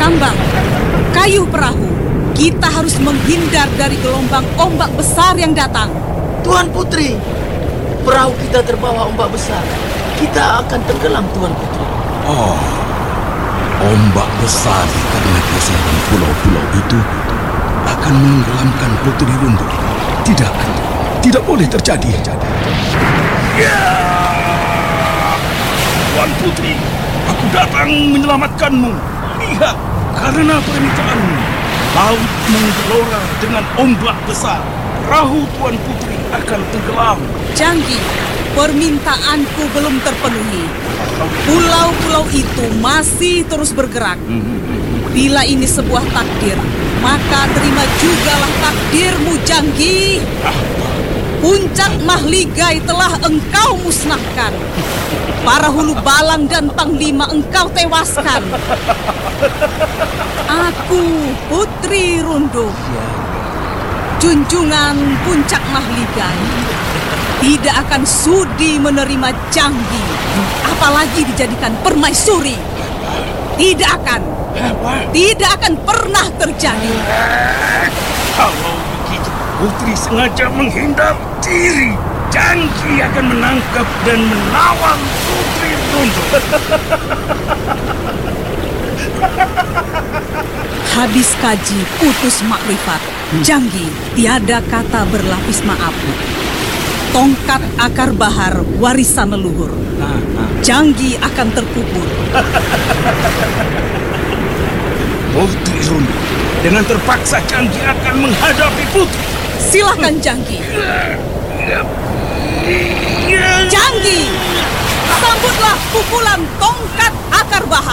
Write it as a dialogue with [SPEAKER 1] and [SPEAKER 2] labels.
[SPEAKER 1] Kambang, kayu perahu. Kita harus menghindar dari gelombang ombak besar yang datang.
[SPEAKER 2] Tuan Putri, perahu kita terbawa ombak besar. Kita akan tenggelam, Tuan Putri.
[SPEAKER 3] Oh, ombak besar karena geseran pulau-pulau itu akan menenggelamkan Putri Runtuh. Tidak boleh terjadi.
[SPEAKER 4] Ya, Tuan Putri, aku datang menyelamatkanmu. Lihat, karena permintaanmu, laut menggelora dengan ombak besar. Perahu Tuan Putri akan tenggelam.
[SPEAKER 1] Janggi, permintaanku belum terpenuhi. Pulau-pulau itu masih terus bergerak. Bila ini sebuah takdir, maka terima jugalah takdirmu, Janggi. Puncak Mahligai telah engkau musnahkan. Para hulu balang dan panglima engkau tewaskan. Aku, Putri Runduh, junjungan Puncak Mahligai, tidak akan sudi menerima Janggi, apalagi dijadikan permaisuri. Tidak akan pernah terjadi.
[SPEAKER 4] Kalau begitu, Putri sengaja menghindar diri. Janggi akan menangkap dan menawan Putri Runtuh.
[SPEAKER 1] Habis kaji putus makrifat, Janggi tiada kata berlapis maaf. Tongkat akar bahar warisan leluhur. Janggi akan terkubur.
[SPEAKER 4] Putri Runtuh, dengan terpaksa Janggi akan menghadapi Putri.
[SPEAKER 1] Silakan, Janggi. Janggi, sambutlah pukulan tongkat akar bahar.